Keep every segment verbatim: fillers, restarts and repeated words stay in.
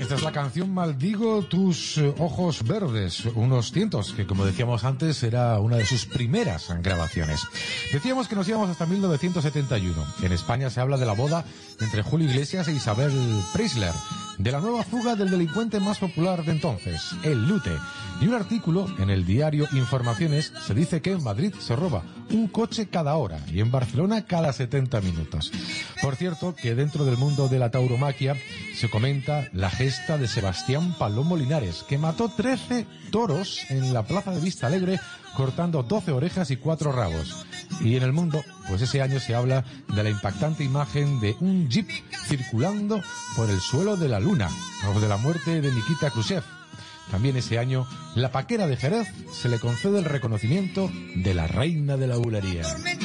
Esta es la canción Maldigo tus ojos verdes, unos cientos, que como decíamos antes era una de sus primeras grabaciones. Decíamos que nos íbamos hasta mil novecientos setenta y uno. En España se habla de la boda entre Julio Iglesias e Isabel Preisler, de la nueva fuga del delincuente más popular de entonces, el Lute. Y un artículo en el diario Informaciones se dice que en Madrid se roba un coche cada hora y en Barcelona cada setenta minutos. Por cierto, que dentro del mundo de la tauromaquia se comenta la gesta de Sebastián Palomo Linares, que mató trece toros en la plaza de Vista Alegre, cortando doce orejas y cuatro rabos. Y en el mundo, pues ese año se habla de la impactante imagen de un jeep circulando por el suelo de la luna, o de la muerte de Nikita Khrushchev. También ese año, la Paquera de Jerez se le concede el reconocimiento de la reina de la bulería.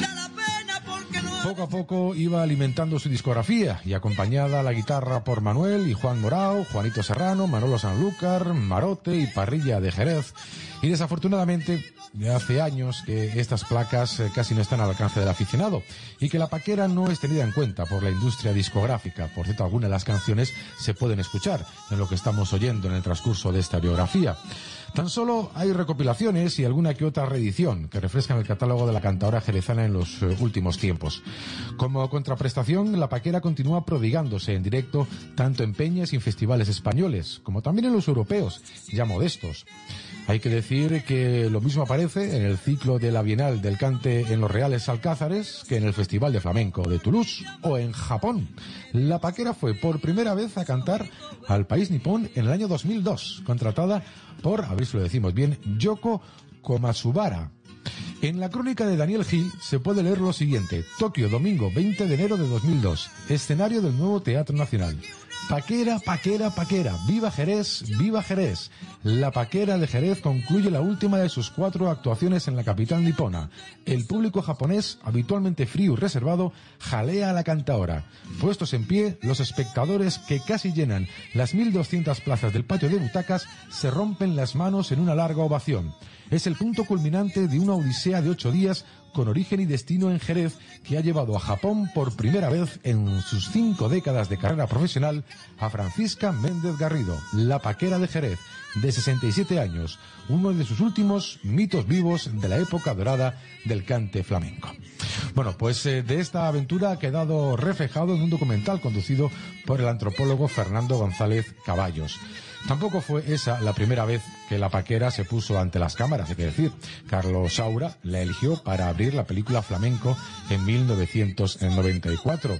Poco a poco iba alimentando su discografía y acompañada a la guitarra por Manuel y Juan Morao, Juanito Serrano, Manolo Sanlúcar, Marote y Parrilla de Jerez. Y desafortunadamente, hace años que estas placas casi no están al alcance del aficionado y que la Paquera no es tenida en cuenta por la industria discográfica. Por cierto, algunas de las canciones se pueden escuchar en lo que estamos oyendo en el transcurso de esta biografía. Tan solo hay recopilaciones y alguna que otra reedición que refrescan el catálogo de la cantaora jerezana en los eh, últimos tiempos. Como contraprestación, la Paquera continúa prodigándose en directo tanto en peñas y en festivales españoles, como también en los europeos, ya modestos. Hay que decir que lo mismo aparece en el ciclo de la Bienal del Cante en los Reales Alcázares que en el Festival de Flamenco de Toulouse o en Japón. La Paquera fue por primera vez a cantar al país nipón en el año dos mil dos, contratada por, a ver si lo decimos bien, Yoko Komatsubara. En la crónica de Daniel Gil se puede leer lo siguiente: Tokio, domingo veinte de enero de dos mil dos, escenario del nuevo Teatro Nacional. Paquera, Paquera, Paquera, viva Jerez, viva Jerez. La Paquera de Jerez concluye la última de sus cuatro actuaciones en la capital nipona. El público japonés, habitualmente frío y reservado, jalea a la cantaora. Puestos en pie, los espectadores que casi llenan las mil doscientas plazas del patio de butacas se rompen las manos en una larga ovación. Es el punto culminante de una odisea de ocho días con origen y destino en Jerez, que ha llevado a Japón por primera vez en sus cinco décadas de carrera profesional a Francisca Méndez Garrido, la Paquera de Jerez, de sesenta y siete años, uno de sus últimos mitos vivos de la época dorada del cante flamenco. Bueno, pues eh, de esta aventura ha quedado reflejado en un documental conducido por el antropólogo Fernando González Caballos. Tampoco fue esa la primera vez que la Paquera se puso ante las cámaras, hay que decir. Carlos Saura la eligió para abrir la película Flamenco en mil novecientos noventa y cuatro.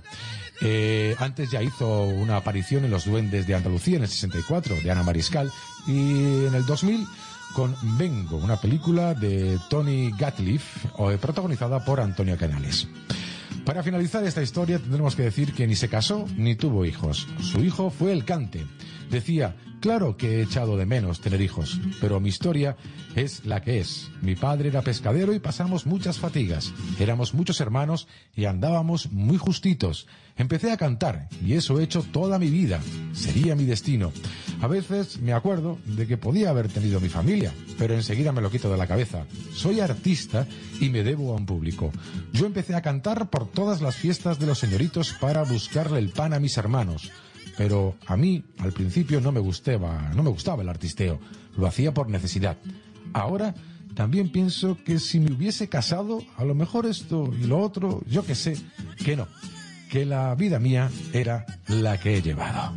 Eh, antes ya hizo una aparición en Los Duendes de Andalucía en el sesenta y cuatro, de Ana Mariscal, y en el dos mil con Vengo, una película de Tony Gatliff, protagonizada por Antonio Canales. Para finalizar esta historia tendremos que decir que ni se casó ni tuvo hijos. Su hijo fue el cante. Decía: claro que he echado de menos tener hijos, pero mi historia es la que es. Mi padre era pescadero y pasamos muchas fatigas. Éramos muchos hermanos y andábamos muy justitos. Empecé a cantar y eso he hecho toda mi vida. Sería mi destino. A veces me acuerdo de que podía haber tenido mi familia, pero enseguida me lo quito de la cabeza. Soy artista y me debo a un público. Yo empecé a cantar por todas las fiestas de los señoritos para buscarle el pan a mis hermanos. Pero a mí, al principio, no me gustaba, no me gustaba el artisteo. Lo hacía por necesidad. Ahora, también pienso que si me hubiese casado, a lo mejor esto y lo otro, yo que sé, que no. Que la vida mía era la que he llevado.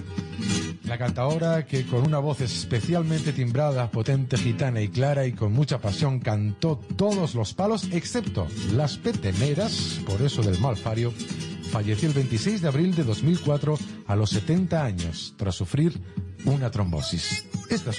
La cantaora, que con una voz especialmente timbrada, potente, gitana y clara y con mucha pasión cantó todos los palos, excepto las peteneras, por eso del malfario, falleció el veintiséis de abril de dos mil cuatro a los setenta años tras sufrir una trombosis. Estas son